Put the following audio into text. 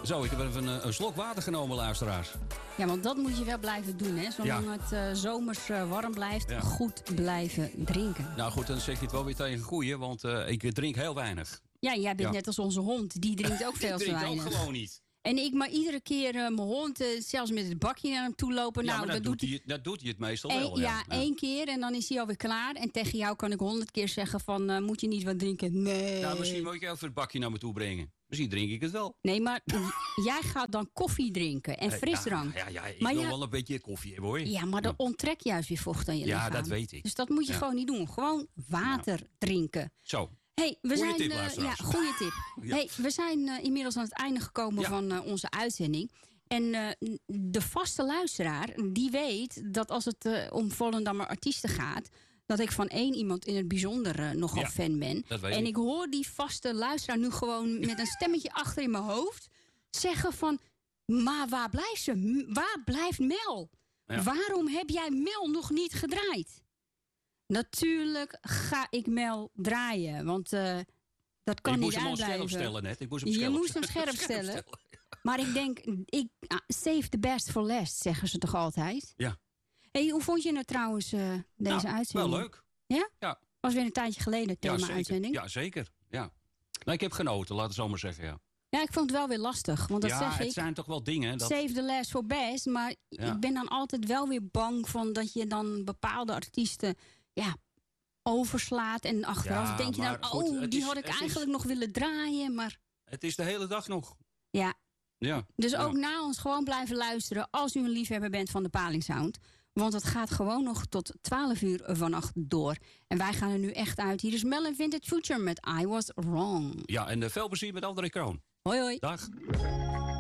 Zo, ik heb even een slok water genomen, luisteraars. Ja, want dat moet je wel blijven doen, hè. Zolang het zomers warm blijft, goed blijven drinken. Nou goed, dan zeg je het wel weer tegen goeie, want ik drink heel weinig. Ja, jij bent net als onze hond. Die drinkt ook veel te weinig. Die drinkt ook gewoon niet. En ik maar iedere keer mijn hond, zelfs met het bakje naar hem toe lopen. Ja, nou, maar dat doet hij het meestal wel. Ja, 1 keer en dan is hij alweer klaar. En tegen jou kan ik 100 keer zeggen van, moet je niet wat drinken? Nee. Nou, misschien moet je even het bakje naar me toe brengen. Misschien drink ik het wel. Nee, maar jij gaat dan koffie drinken en frisdrank. Ja, ik wil wel een beetje koffie hebben, hoor. Ja, maar dan onttrek juist weer vocht aan je lichaam. Ja, dat weet ik. Dus dat moet je gewoon niet doen. Gewoon water drinken. Zo. Hey, goeie tip. Hey, we zijn inmiddels aan het einde gekomen van onze uitzending. En de vaste luisteraar, die weet dat als het om Volendammer artiesten gaat, dat ik van 1 iemand in het bijzonder nogal fan ben. En ik hoor die vaste luisteraar nu gewoon met een stemmetje achter in mijn hoofd zeggen van, maar waar blijft ze? Waar blijft Mel? Ja. Waarom heb jij Mel nog niet gedraaid? Natuurlijk ga ik Mel draaien, want dat kan niet uitblijven. Je moest hem scherp stellen net. Je moest hem scherp stellen. Maar ik denk, save the best for last, zeggen ze toch altijd? Ja. Hey, hoe vond je het trouwens, deze uitzending? Wel leuk. Ja? Ja. Was weer een tijdje geleden, thema-uitzending. Ja, zeker. Ja. Nou, ik heb genoten, laat het zo maar zeggen, ja. Ja, ik vond het wel weer lastig. Want dat zeg het zijn toch wel dingen. Save the last for best. Maar ik ben dan altijd wel weer bang van dat je dan bepaalde artiesten overslaat. En achteraf denk je dan, goed, die had ik eigenlijk nog willen draaien. Maar het is de hele dag nog. Ja. Ja. Dus ook na ons gewoon blijven luisteren als u een liefhebber bent van de Paling Sound. Want het gaat gewoon nog tot 12 uur vannacht door. En wij gaan er nu echt uit. Hier is Mel in Vintage Future met I Was Wrong. Ja, en veel plezier met André Kroon. Hoi hoi. Dag.